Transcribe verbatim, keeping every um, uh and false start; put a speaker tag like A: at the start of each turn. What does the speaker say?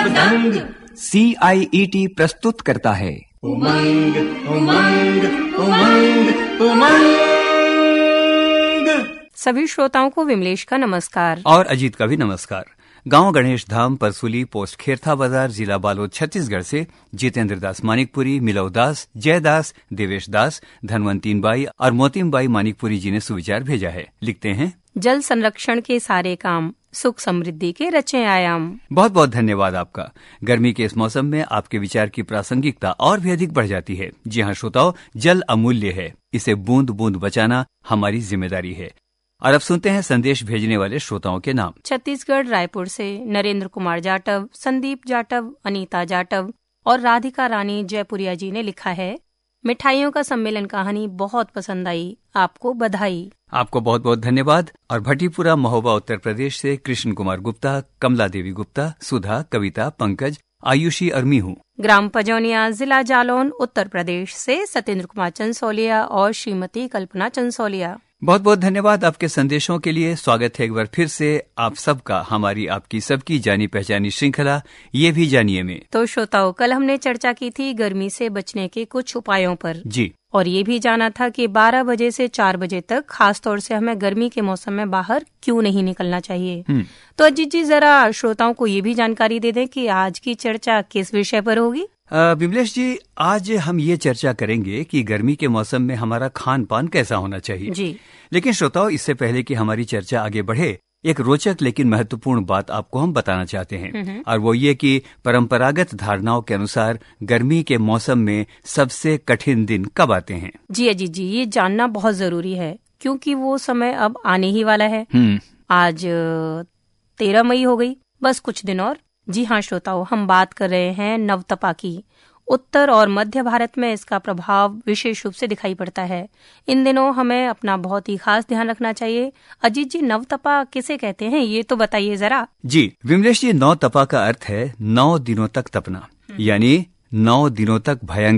A: सब दंग।
B: सी आई E T प्रस्तुत करता है
A: उमंग उमंग उमंग उमंग।
C: सभी श्रोताओं को विमलेश का नमस्कार
B: और अजीत का भी नमस्कार। गांव गणेश धाम परसुली पोस्ट खेरथा बाजार जिला बालोद छत्तीसगढ़ से जितेंद्र दास मानिकपुरी, मिलव दास, जयदास, देवेश दास, धनवंतीन बाई और मोतिम बाई मानिकपुरी जी ने सुविचार भेजा है। लिखते हैं,
C: जल संरक्षण के सारे काम सुख समृद्धि के रचे आयाम।
B: बहुत बहुत धन्यवाद आपका। गर्मी के इस मौसम में आपके विचार की प्रासंगिकता और भी अधिक बढ़ जाती है। जी हाँ श्रोताओ, जल अमूल्य है, इसे बूंद बूंद बचाना हमारी जिम्मेदारी है। और अब सुनते हैं संदेश भेजने वाले श्रोताओं के नाम।
C: छत्तीसगढ़ रायपुर से नरेंद्र कुमार जाटव, संदीप जाटव, अनीता जाटव और राधिका रानी जयपुरिया जी ने लिखा है, मिठाइयों का सम्मेलन कहानी बहुत पसंद आई, आपको बधाई।
B: आपको बहुत बहुत धन्यवाद। और भट्टीपुरा महोबा उत्तर प्रदेश से कृष्ण कुमार गुप्ता, कमला देवी गुप्ता, सुधा, कविता, पंकज, आयुषी और मीहू।
C: ग्राम पजौनिया जिला जालौन उत्तर प्रदेश से सत्येंद्र कुमार चंसोलिया और श्रीमती कल्पना चंसोलिया।
B: बहुत बहुत धन्यवाद आपके संदेशों के लिए। स्वागत है एक बार फिर से आप सबका हमारी आपकी सबकी जानी पहचानी श्रृंखला ये भी जानिए में।
C: तो श्रोताओं, कल हमने चर्चा की थी गर्मी से बचने के कुछ उपायों पर
B: जी, और
C: ये भी जाना था कि बारह बजे से चार बजे तक खास तौर से हमें गर्मी के मौसम में बाहर क्यों नहीं निकलना चाहिए। तो अजीत जी, जरा श्रोताओं को ये भी जानकारी दे दें कि आज की चर्चा किस विषय पर होगी।
B: विमलेश जी, आज हम ये चर्चा करेंगे कि गर्मी के मौसम में हमारा खान पान कैसा होना चाहिए
C: जी।
B: लेकिन श्रोताओं, इससे पहले कि हमारी चर्चा आगे बढ़े, एक रोचक लेकिन महत्वपूर्ण बात आपको हम बताना चाहते हैं, और वो ये कि परंपरागत धारणाओं के अनुसार गर्मी के मौसम में सबसे कठिन दिन कब आते हैं।
C: जी अजीत जी, ये जानना बहुत जरूरी है क्योंकि वो समय अब आने ही वाला है। आज तेरह मई हो गई, बस कुछ दिन और। जी हाँ श्रोताओं, हम बात कर रहे हैं नवतपा की। उत्तर और मध्य भारत में इसका प्रभाव विशेष रूप से दिखाई पड़ता है। इन दिनों हमें अपना बहुत ही खास ध्यान रखना चाहिए। अजीत जी, नवतपा किसे कहते हैं ये तो बताइए जरा।
B: जी विमलेश जी, नवतपा का अर्थ है नौ दिनों तक तपना, यानी नौ दिनों तक भयंकर